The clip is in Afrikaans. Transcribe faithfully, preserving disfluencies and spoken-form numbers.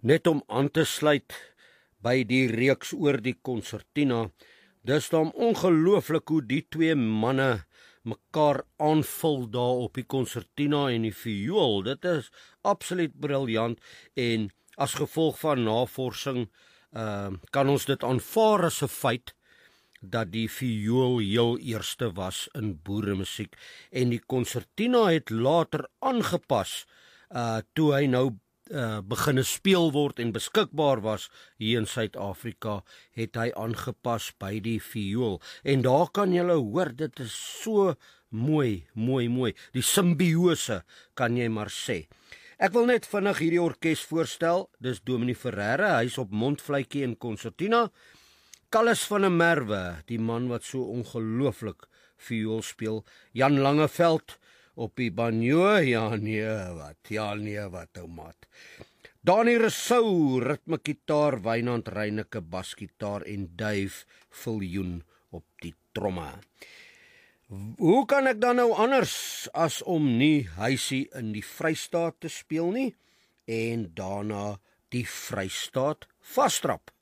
Net om aan te sluit by die reeks oor die konsertina, dis dan ongelooflik hoe die twee manne mekaar aanvul daar op die konsertina en die viool. Dit is absoluut briljant en as gevolg van navorsing uh, kan ons dit aanvaar as 'n feit dat die viool heel eerste was in boeremusiek en die konsertina het later aangepas uh, toe hy nou Uh, beginne speel word en beskikbaar was hier in Suid-Afrika, het hy aangepas by die viool. En daar kan julle hoor, dit is so mooi, mooi, mooi. Die simbiose, kan jy maar sê. Ek wil net vinnig hierdie orkes voorstel. Dis Dominee Ferreira, hy's op mondfluitjie en konsertina. Callis van der Merwe, die man wat so ongelooflik viool speel. Jan Langeveld op die banjo, ja nee wat, ja nee wat, ou maat. Dani Rousseau, ritmegitaar, Wynand Reyneke, basgitaar en Dave Viljoen op die tromme. Hoe kan ek dan nou anders as om nie huisie in die Vrystaat te speel nie en daarna die Vrystaat vasstrap?